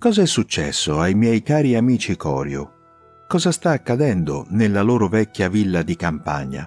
Cosa è successo ai miei cari amici Corio? Cosa sta accadendo nella loro vecchia villa di campagna?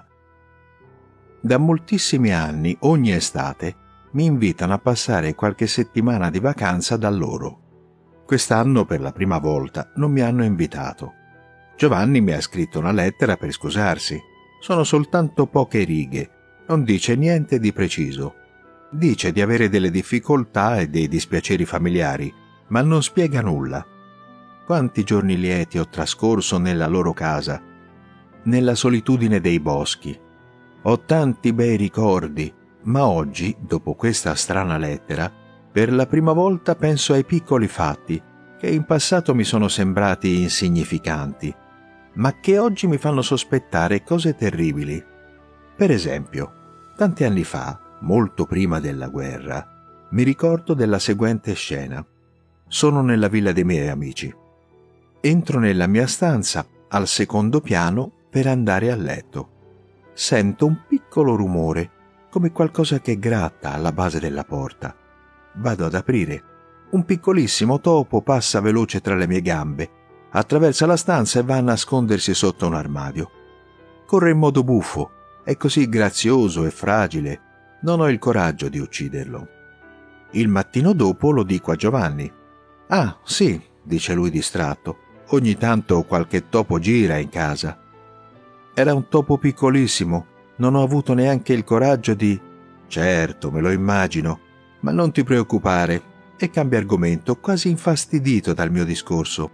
Da moltissimi anni, ogni estate, mi invitano a passare qualche settimana di vacanza da loro. Quest'anno, per la prima volta, non mi hanno invitato. Giovanni mi ha scritto una lettera per scusarsi. Sono soltanto poche righe, non dice niente di preciso. Dice di avere delle difficoltà e dei dispiaceri familiari, ma non spiega nulla. Quanti giorni lieti ho trascorso nella loro casa, nella solitudine dei boschi. Ho tanti bei ricordi, ma oggi, dopo questa strana lettera, per la prima volta penso ai piccoli fatti che in passato mi sono sembrati insignificanti, ma che oggi mi fanno sospettare cose terribili. Per esempio, tanti anni fa, molto prima della guerra, mi ricordo della seguente scena. Sono nella villa dei miei amici. Entro nella mia stanza, al secondo piano, per andare a letto. Sento un piccolo rumore, come qualcosa che gratta alla base della porta. Vado ad aprire. Un piccolissimo topo passa veloce tra le mie gambe, attraversa la stanza e va a nascondersi sotto un armadio. Corre in modo buffo, è così grazioso e fragile, non ho il coraggio di ucciderlo. Il mattino dopo lo dico a Giovanni. «Ah, sì», dice lui distratto, «ogni tanto qualche topo gira in casa». Era un topo piccolissimo, non ho avuto neanche il coraggio di... «Certo, me lo immagino, ma non ti preoccupare», e cambia argomento, quasi infastidito dal mio discorso.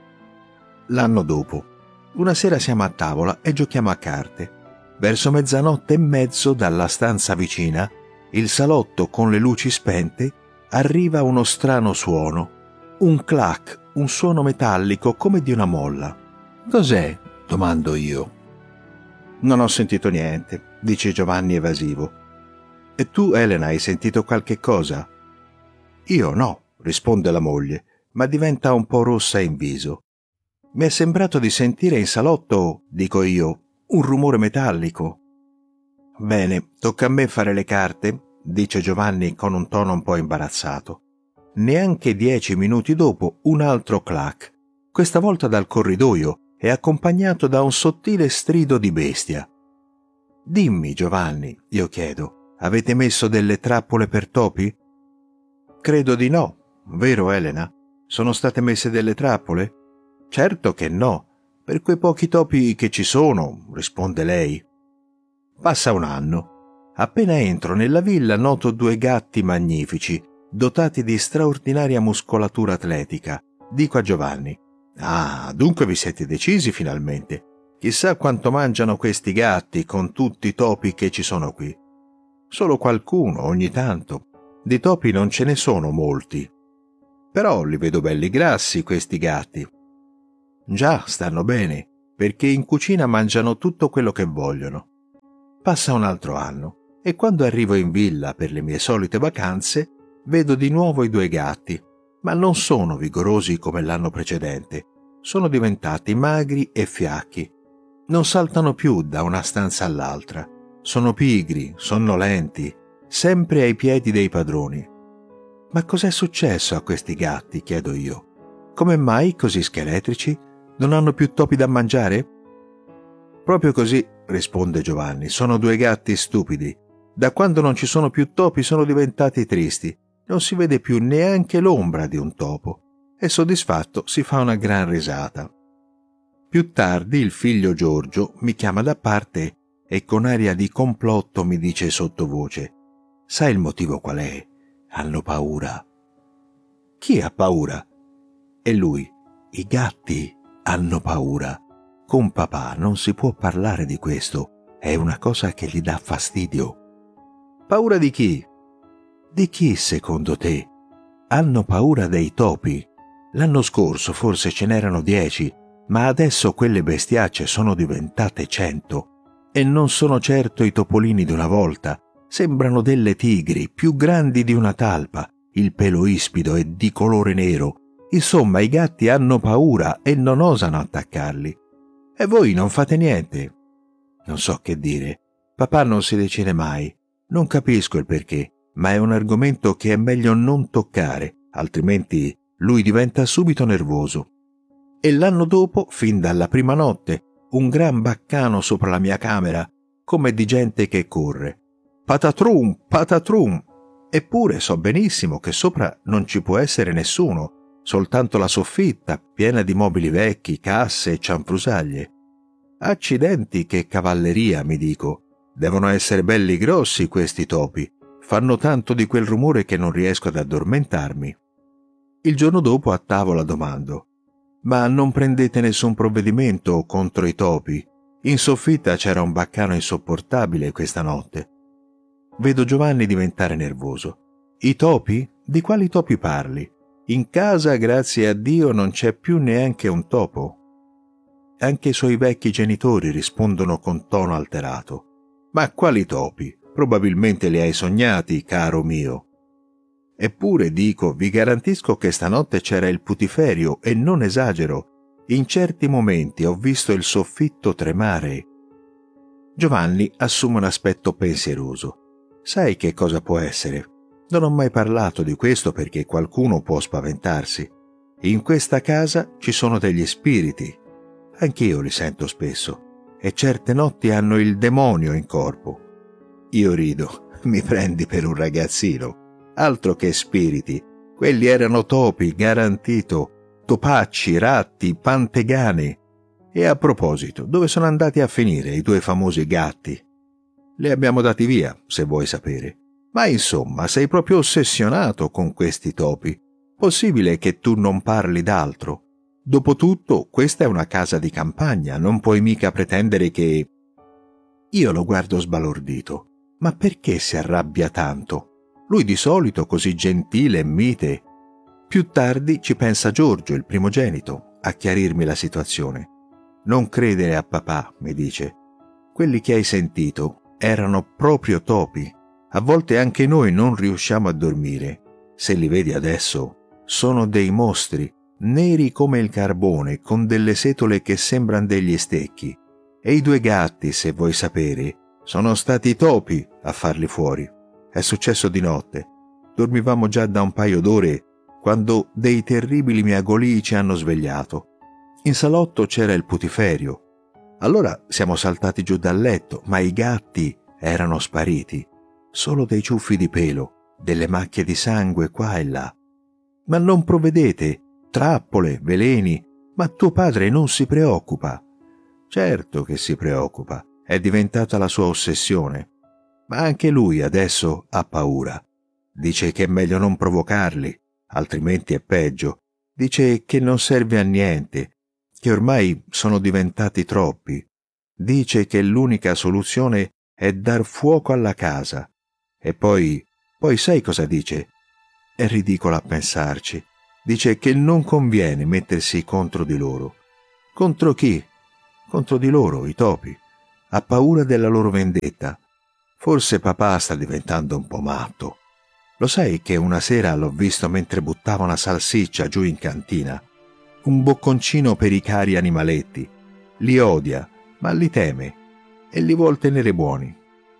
L'anno dopo, una sera siamo a tavola e giochiamo a carte. Verso mezzanotte e mezzo dalla stanza vicina, il salotto con le luci spente, arriva uno strano suono. Un clac, un suono metallico come di una molla. «Cos'è?» domando io. «Non ho sentito niente», dice Giovanni evasivo. «E tu, Elena, hai sentito qualche cosa?» «Io no», risponde la moglie, ma diventa un po' rossa in viso. «Mi è sembrato di sentire in salotto», dico io, «un rumore metallico». «Bene, tocca a me fare le carte», dice Giovanni con un tono un po' imbarazzato. Neanche 10 minuti dopo un altro clac, questa volta dal corridoio e accompagnato da un sottile strido di bestia. «Dimmi, Giovanni», io chiedo, «avete messo delle trappole per topi?» «Credo di no, vero Elena? Sono state messe delle trappole?» «Certo che no, per quei pochi topi che ci sono», risponde lei. Passa un anno. Appena entro nella villa noto 2 gatti magnifici, dotati di straordinaria muscolatura atletica. Dico a Giovanni: «Ah, dunque vi siete decisi finalmente. Chissà quanto mangiano questi gatti con tutti i topi che ci sono qui». «Solo qualcuno, ogni tanto. Di topi non ce ne sono molti. Però li vedo belli grassi questi gatti». «Già, stanno bene, perché in cucina mangiano tutto quello che vogliono». Passa un altro anno e quando arrivo in villa per le mie solite vacanze vedo di nuovo i 2 gatti, ma non sono vigorosi come l'anno precedente. Sono diventati magri e fiacchi. Non saltano più da una stanza all'altra. Sono pigri, sonnolenti, sempre ai piedi dei padroni. «Ma cos'è successo a questi gatti?» chiedo io. «Come mai così scheletrici? Non hanno più topi da mangiare?» «Proprio così», risponde Giovanni, «sono 2 gatti stupidi. Da quando non ci sono più topi sono diventati tristi. Non si vede più neanche l'ombra di un topo». E soddisfatto si fa una gran risata. Più tardi il figlio Giorgio mi chiama da parte e con aria di complotto mi dice sottovoce: «Sai il motivo qual è? Hanno paura». «Chi ha paura?» E lui: «I gatti hanno paura. Con papà non si può parlare di questo, è una cosa che gli dà fastidio». «Paura di chi?» «Di chi secondo te? Hanno paura dei topi. L'anno scorso forse ce n'erano 10, ma adesso quelle bestiacce sono diventate 100. E non sono certo i topolini di una volta, sembrano delle tigri più grandi di una talpa, il pelo ispido e di colore nero. Insomma, i gatti hanno paura e non osano attaccarli. E voi non fate niente?» Non so che dire. Papà non si decide mai. Non capisco il perché, ma è un argomento che è meglio non toccare, altrimenti lui diventa subito nervoso. E l'anno dopo, fin dalla prima notte, un gran baccano sopra la mia camera, come di gente che corre. Patatrum, patatrum! Eppure so benissimo che sopra non ci può essere nessuno, soltanto la soffitta, piena di mobili vecchi, casse e cianfrusaglie. Accidenti, che cavalleria, mi dico. Devono essere belli grossi questi topi. Fanno tanto di quel rumore che non riesco ad addormentarmi. Il giorno dopo a tavola domando: «Ma non prendete nessun provvedimento contro i topi? In soffitta c'era un baccano insopportabile questa notte». Vedo Giovanni diventare nervoso. «I topi? Di quali topi parli? In casa, grazie a Dio, non c'è più neanche un topo». Anche i suoi vecchi genitori rispondono con tono alterato: «Ma quali topi? Probabilmente li hai sognati, caro mio». Eppure, dico, vi garantisco che stanotte c'era il putiferio e non esagero. In certi momenti ho visto il soffitto tremare. Giovanni assume un aspetto pensieroso. Sai che cosa può essere? Non ho mai parlato di questo perché qualcuno può spaventarsi. In questa casa ci sono degli spiriti. Anch'io li sento spesso. E certe notti hanno il demonio in corpo. Io rido. Mi prendi per un ragazzino? Altro che spiriti. Quelli erano topi, garantito. Topacci, ratti, pantegane. E a proposito, dove sono andati a finire i due famosi gatti? Li abbiamo dati via, se vuoi sapere. Ma insomma, sei proprio ossessionato con questi topi. Possibile che tu non parli d'altro? Dopotutto, questa è una casa di campagna, non puoi mica pretendere che... Io lo guardo sbalordito. Ma perché si arrabbia tanto? Lui di solito così gentile e mite. Più tardi ci pensa Giorgio, il primogenito, a chiarirmi la situazione. «Non credere a papà», mi dice. «Quelli che hai sentito erano proprio topi. A volte anche noi non riusciamo a dormire. Se li vedi adesso, sono dei mostri, neri come il carbone, con delle setole che sembrano degli stecchi. E i due gatti, se vuoi sapere, sono stati i topi a farli fuori. È successo di notte. Dormivamo già da un paio d'ore quando dei terribili miagolii ci hanno svegliato. In salotto c'era il putiferio. Allora siamo saltati giù dal letto, ma i gatti erano spariti. Solo dei ciuffi di pelo, delle macchie di sangue qua e là. Ma non provvedete, trappole, veleni, ma tuo padre non si preoccupa». Certo che si preoccupa, è diventata la sua ossessione. Ma anche lui adesso ha paura. Dice che è meglio non provocarli, altrimenti è peggio. Dice che non serve a niente, che ormai sono diventati troppi. Dice che l'unica soluzione è dar fuoco alla casa. E poi sai cosa dice? È ridicolo a pensarci. Dice che non conviene mettersi contro di loro. Contro chi? Contro di loro, i topi. Ha paura della loro vendetta. Forse papà sta diventando un po' matto. Lo sai che una sera l'ho visto mentre buttava una salsiccia giù in cantina? Un bocconcino per i cari animaletti. Li odia, ma li teme e li vuol tenere buoni.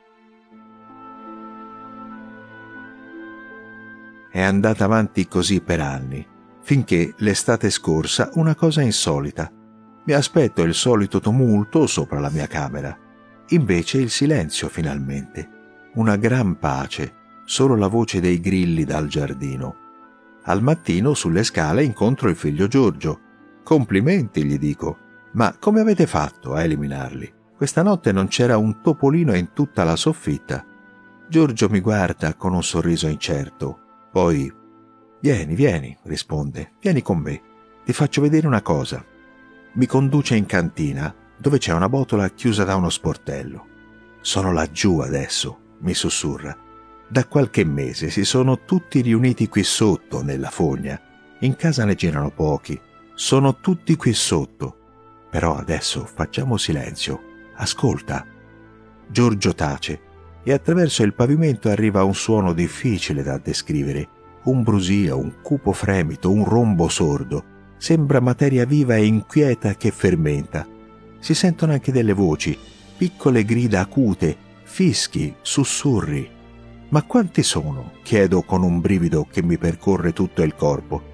È andata avanti così per anni, finché l'estate scorsa una cosa insolita. Mi aspetto il solito tumulto sopra la mia camera. Invece il silenzio finalmente. Una gran pace, solo la voce dei grilli dal giardino. Al mattino sulle scale incontro il figlio Giorgio. «Complimenti», gli dico. «Ma come avete fatto a eliminarli? Questa notte non c'era un topolino in tutta la soffitta». Giorgio mi guarda con un sorriso incerto. Poi: Vieni», risponde. «Vieni con me. Ti faccio vedere una cosa». Mi conduce in cantina, dove c'è una botola chiusa da uno sportello. «Sono laggiù adesso», mi sussurra. «Da qualche mese si sono tutti riuniti qui sotto, nella fogna. In casa ne girano pochi. Sono tutti qui sotto. Però adesso facciamo silenzio. Ascolta». Giorgio tace e attraverso il pavimento arriva un suono difficile da descrivere. Un brusio, un cupo fremito, un rombo sordo. Sembra materia viva e inquieta che fermenta. Si sentono anche delle voci, piccole grida acute, fischi, sussurri. «Ma quanti sono?» chiedo con un brivido che mi percorre tutto il corpo.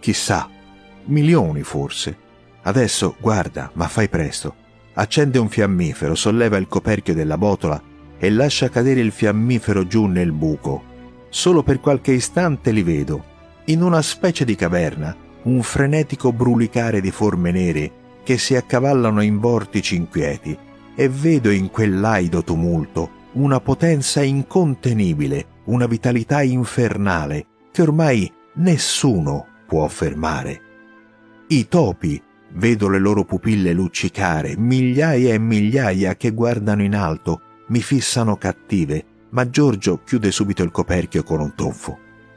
Chissà, milioni forse. Adesso, guarda, ma fai presto. Accende un fiammifero, solleva il coperchio della botola e lascia cadere il fiammifero giù nel buco. Solo per qualche istante li vedo. In una specie di caverna, un frenetico brulicare di forme nere che si accavallano in vortici inquieti, e vedo in quel laido tumulto una potenza incontenibile, una vitalità infernale che ormai nessuno può fermare. I topi, vedo le loro pupille luccicare, migliaia e migliaia che guardano in alto, mi fissano cattive, ma Giorgio chiude subito il coperchio con un tonfo.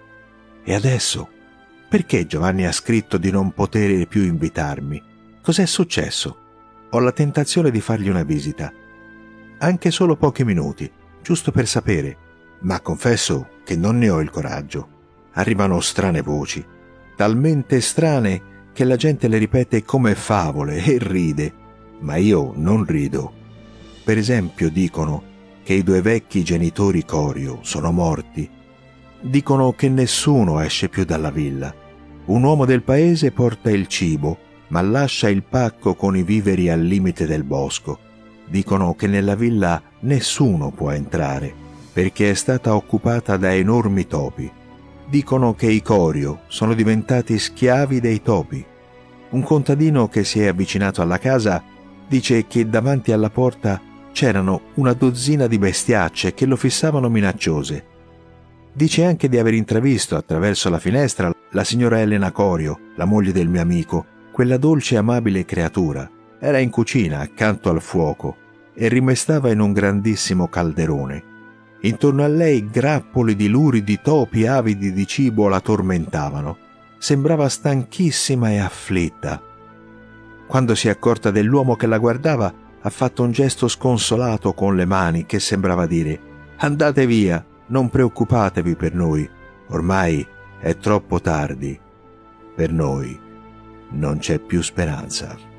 E adesso? Perché Giovanni ha scritto di non poter più invitarmi? Cos'è successo? Ho la tentazione di fargli una visita. Anche solo pochi minuti, giusto per sapere, ma confesso che non ne ho il coraggio. Arrivano strane voci, talmente strane che la gente le ripete come favole e ride, ma io non rido. Per esempio dicono che i 2 vecchi genitori Corio sono morti. Dicono che nessuno esce più dalla villa. Un uomo del paese porta il cibo, ma lascia il pacco con i viveri al limite del bosco. Dicono che nella villa nessuno può entrare, perché è stata occupata da enormi topi. Dicono che i Corio sono diventati schiavi dei topi. Un contadino che si è avvicinato alla casa dice che davanti alla porta c'erano una dozzina di bestiacce che lo fissavano minacciose. Dice anche di aver intravisto attraverso la finestra la signora Elena Corio, la moglie del mio amico, quella dolce e amabile creatura. Era in cucina, accanto al fuoco, e rimestava in un grandissimo calderone. Intorno a lei grappoli di luridi topi avidi di cibo la tormentavano. Sembrava stanchissima e afflitta. Quando si è accorta dell'uomo che la guardava, ha fatto un gesto sconsolato con le mani che sembrava dire: «Andate via, non preoccupatevi per noi, ormai è troppo tardi. Per noi non c'è più speranza».